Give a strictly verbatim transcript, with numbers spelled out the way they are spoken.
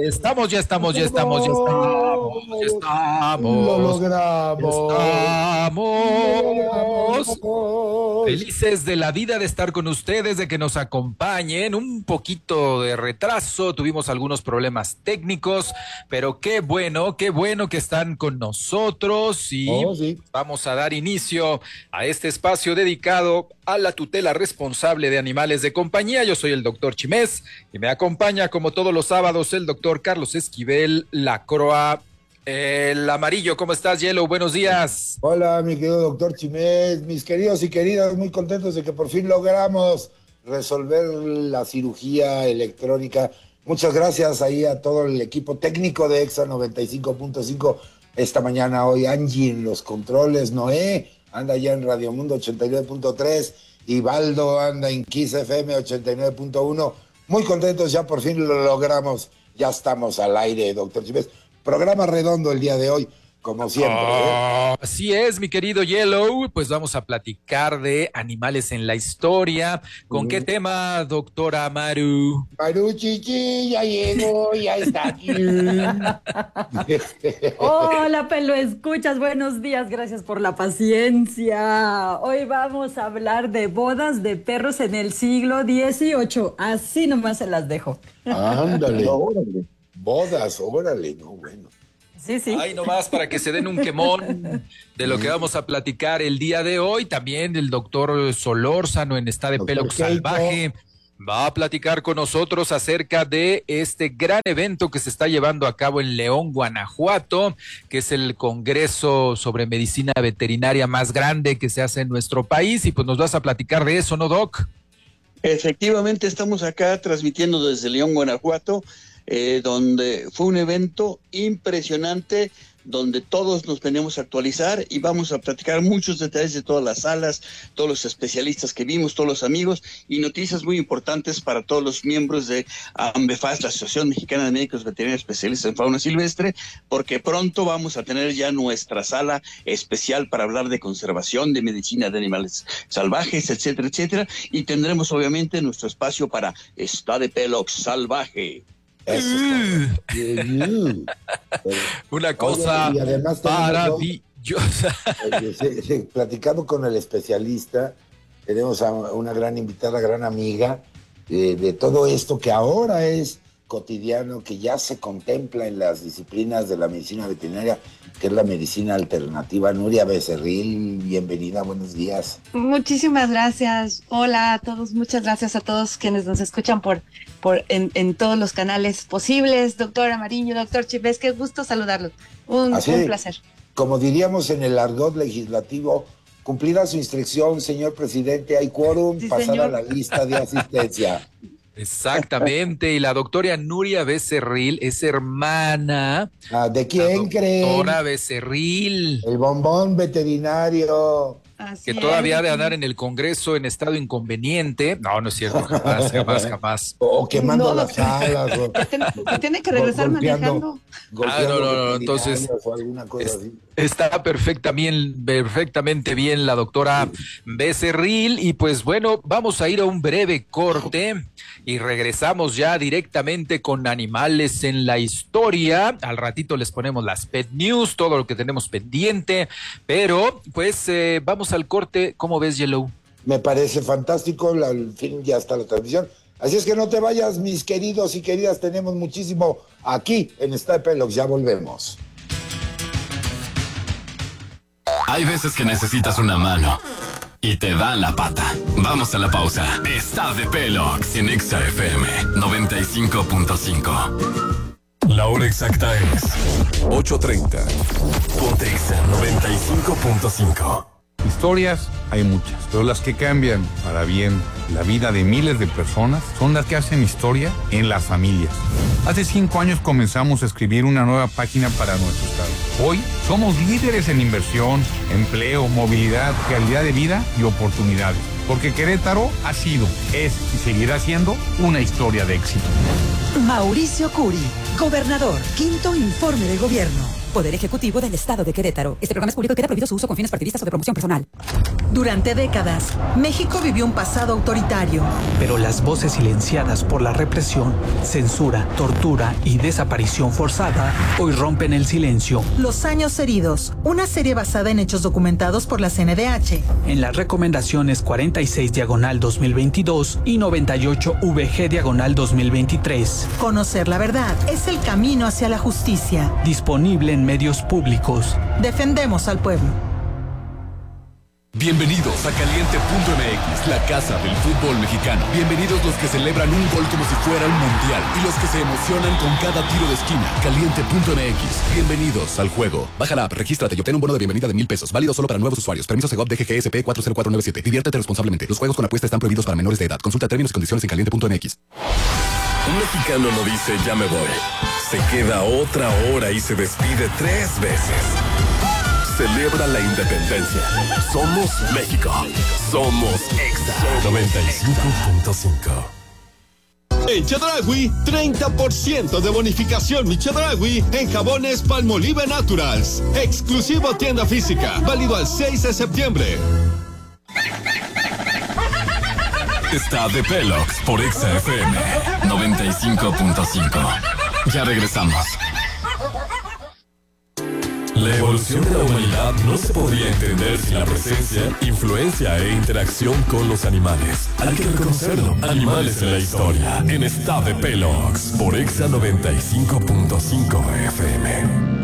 Estamos, ya estamos, ya estamos, ya estamos, ya estamos. Lo logramos. Estamos felices de la vida de estar con ustedes, de que nos acompañen. Un poquito de retraso, tuvimos algunos problemas técnicos, pero qué bueno, qué bueno que están con nosotros y Oh, sí. vamos a dar inicio a este espacio dedicado a la tutela responsable de animales de compañía. Yo soy el doctor Chimés y me acompaña como todos los sábados el doctor Carlos Esquivel Lacroix. El amarillo, ¿cómo estás, Yellow? Buenos días. Hola, mi querido doctor Chimés, mis queridos y queridas, muy contentos de que por fin logramos resolver la cirugía electrónica. Muchas gracias ahí a todo el equipo técnico de Exa noventa y cinco punto cinco. Esta mañana, hoy, Angie en los controles, Noé anda ya en Radio Mundo ochenta y nueve punto tres, y Baldo anda en Kiss F M ochenta y nueve punto uno. Muy contentos, ya por fin lo logramos. Ya estamos al aire, doctor Chimés. Programa redondo el día de hoy, como siempre. Oh, ¿eh? Así es, mi querido Yellow. Pues vamos a platicar de animales en la historia. ¿Con uh-huh. qué tema, doctora Maru? Maru Chichi, ya llegó, ya está aquí. Hola, Pelo Escuchas, buenos días, gracias por la paciencia. Hoy vamos a hablar de bodas de perros en el siglo dieciocho. Así nomás se las dejo. Ándale, órale. Bodas, órale, no, bueno. Sí, sí. Ay, nomás para que se den un quemón de lo que vamos a platicar el día de hoy. También el doctor Solórzano en Está de Pelox Salvaje va a platicar con nosotros acerca de este gran evento que se está llevando a cabo en León, Guanajuato, que es el Congreso sobre Medicina Veterinaria más grande que se hace en nuestro país. Y pues nos vas a platicar de eso, ¿no, Doc? Efectivamente, estamos acá transmitiendo desde León, Guanajuato, Eh, donde fue un evento impresionante, donde todos nos venimos a actualizar y vamos a platicar muchos detalles de todas las salas, todos los especialistas que vimos, todos los amigos y noticias muy importantes para todos los miembros de AMBEFAS, la Asociación Mexicana de Médicos Veterinarios Especialistas en Fauna Silvestre, porque pronto vamos a tener ya nuestra sala especial para hablar de conservación, de medicina de animales salvajes, etcétera, etcétera, y tendremos obviamente nuestro espacio para Está de Pelox Salvaje. Eso es uh. Una cosa maravillosa. Platicando con el especialista, tenemos a una gran invitada, gran amiga eh, de todo esto que ahora es cotidiano, que ya se contempla en las disciplinas de la medicina veterinaria, que es la medicina alternativa. Nuria Becerril, bienvenida, buenos días. Muchísimas gracias. Hola a todos, muchas gracias a todos quienes nos escuchan por, por en, en todos los canales posibles. Doctor Amarillo, doctor Chimés, qué gusto saludarlos. Un, Así, un placer. Como diríamos en el argot legislativo, cumplida su instrucción, señor presidente, hay quórum, sí, pasar señor. a la lista de asistencia. Exactamente, y la doctora Nuria Becerril es hermana. Ah, ¿de quién creen? Doctora Becerril. El bombón veterinario. Así Que es. todavía ha de andar en el Congreso en estado inconveniente. No, no es cierto, jamás, jamás, jamás. O quemando No, las salas. O, Que tiene, que tiene que regresar manejando. Ah, no, no, no, entonces o alguna cosa es, así. está perfectamente, perfectamente bien la doctora Becerril. Y pues bueno, vamos a ir a un breve corte y regresamos ya directamente con animales en la historia. Al ratito les ponemos las Pet News, todo lo que tenemos pendiente, pero pues eh, vamos al corte. ¿Cómo ves, Yellow? Me parece fantástico, la, al fin ya está la transmisión. Así es que no te vayas, mis queridos y queridas, tenemos muchísimo aquí en Está de Pelox, ya volvemos. Hay veces que necesitas una mano y te dan la pata. Vamos a la pausa. Está de Pelox en Exa F M noventa y cinco punto cinco. La hora exacta es ocho treinta. Ponte Exa noventa y cinco punto cinco. Historias hay muchas, pero las que cambian para bien la vida de miles de personas son las que hacen historia en las familias. Hace cinco años comenzamos a escribir una nueva página para nuestro estado. Hoy somos líderes en inversión, empleo, movilidad, calidad de vida y oportunidades. Porque Querétaro ha sido, es y seguirá siendo una historia de éxito. Mauricio Curi, gobernador, quinto informe de gobierno. Poder Ejecutivo del Estado de Querétaro. Este programa es público y queda prohibido su uso con fines partidistas o de promoción personal. Durante décadas, México vivió un pasado autoritario. Pero las voces silenciadas por la represión, censura, tortura y desaparición forzada hoy rompen el silencio. Los años heridos, una serie basada en hechos documentados por la C N D H. En las recomendaciones cuarenta y seis diagonal dos mil veintidós y noventa y ocho V G diagonal dos mil veintitrés. Conocer la verdad es el camino hacia la justicia. Disponible en medios públicos. Defendemos al pueblo. Bienvenidos a Caliente punto M X, la casa del fútbol mexicano. Bienvenidos los que celebran un gol como si fuera un mundial y los que se emocionan con cada tiro de esquina. Caliente punto M X, bienvenidos al juego. Baja la app, regístrate y obtén un bono de bienvenida de mil pesos, válido solo para nuevos usuarios. Permiso Segov D G G S P cuatro cero cuatro nueve siete. Diviértete responsablemente. Los juegos con apuesta están prohibidos para menores de edad. Consulta términos y condiciones en caliente punto M X. Un mexicano no dice ya me voy. Se queda otra hora y se despide tres veces. Celebra la independencia. Somos México. Somos Exa noventa y cinco punto cinco. En Chedraui, treinta por ciento de bonificación mi Chedraui en jabones Palmolive Naturals. Exclusivo tienda física. Válido al seis de septiembre. Está de Pelox por Exa F M noventa y cinco punto cinco. Ya regresamos. La evolución de la humanidad no se podría entender sin la presencia, influencia e interacción con los animales. Hay que reconocerlo. Animales en la historia. En Está de Pelox por Exa noventa y cinco punto cinco F M.